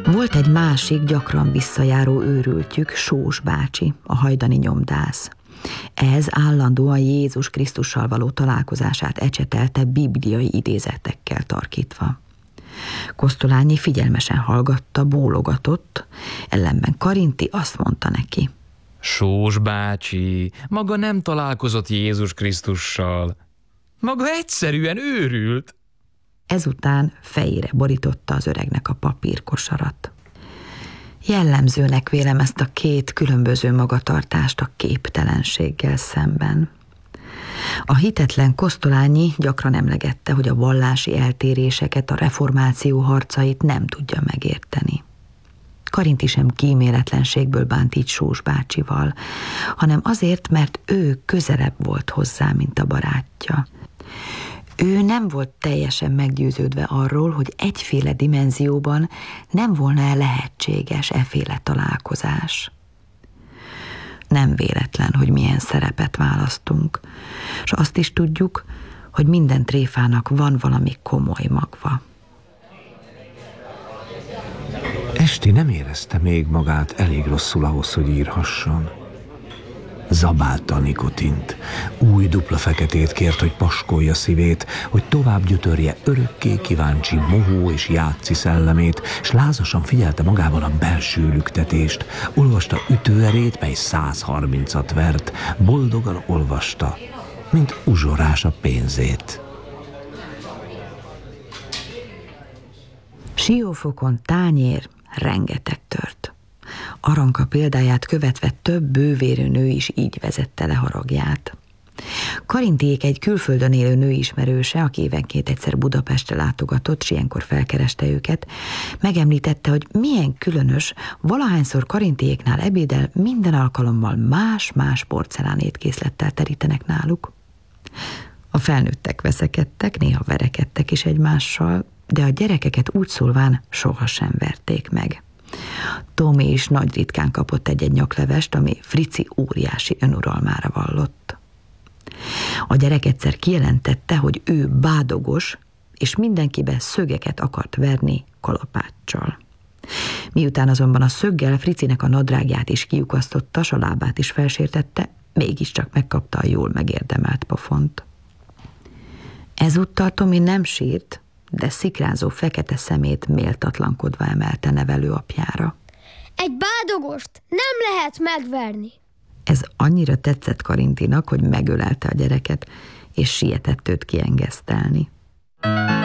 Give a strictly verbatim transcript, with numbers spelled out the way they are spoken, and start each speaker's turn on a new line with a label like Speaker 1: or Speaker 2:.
Speaker 1: Volt egy másik, gyakran visszajáró őrültjük, Sós bácsi, a hajdani nyomdász. Ez állandóan Jézus Krisztussal való találkozását ecsetelte bibliai idézetekkel tarkítva. Kosztolányi figyelmesen hallgatta, bólogatott, ellenben Karinti azt mondta neki:
Speaker 2: Sós bácsi, maga nem találkozott Jézus Krisztussal. Maga egyszerűen őrült.
Speaker 1: Ezután fejére borította az öregnek a papírkosarat. Jellemzőnek vélem ezt a két különböző magatartást a képtelenséggel szemben. A hitetlen Kosztolányi gyakran emlegette, hogy a vallási eltéréseket, a reformáció harcait nem tudja megérteni. Karinti sem kíméletlenségből bánt így Sós bácsival, hanem azért, mert ő közelebb volt hozzá, mint a barátja. Ő nem volt teljesen meggyőződve arról, hogy egyféle dimenzióban nem volna lehetséges efféle találkozás. Nem véletlen, hogy milyen szerepet választunk, és azt is tudjuk, hogy minden tréfának van valami komoly magva.
Speaker 3: Esti nem érezte még magát elég rosszul ahhoz, hogy írhasson. Zabálta a nikotint. Új dupla feketét kért, hogy paskolja szívét, hogy tovább gyötörje örökké kíváncsi mohó és játszi szellemét, s lázasan figyelte magában a belső lüktetést. Olvasta ütőerét, mely száz harmincat vert. Boldogan olvasta, mint uzsorás a pénzét.
Speaker 1: Siófokon tányér rengeteg tört. Aranka példáját követve több bővérű nő is így vezette le haragját. Karintiék egy külföldön élő nő ismerőse, aki évenként egyszer Budapestre látogatott, s ilyenkor felkereste őket, megemlítette, hogy milyen különös, valahányszor Karintiéknál ebédel minden alkalommal más-más porcelán étkészlettel terítenek náluk. A felnőttek veszekedtek, néha verekedtek is egymással, de a gyerekeket úgy szólván sohasem verték meg. Tomi is nagy ritkán kapott egy-egy nyaklevest, ami Frici óriási önuralmára vallott. A gyerek egyszer kijelentette, hogy ő bádogos, és mindenkibe szögeket akart verni kalapáccsal. Miután azonban a szöggel Fricinek a nadrágját is kiukasztotta, s a lábát is felsértette, mégiscsak megkapta a jól megérdemelt pofont. Ezúttal Tomi nem sírt, de szikrázó fekete szemét méltatlankodva emelte nevelőapjára.
Speaker 4: Egy bádogost nem lehet megverni.
Speaker 1: Ez annyira tetszett Karintinak, hogy megölelte a gyereket, és sietett őt kiengesztelni.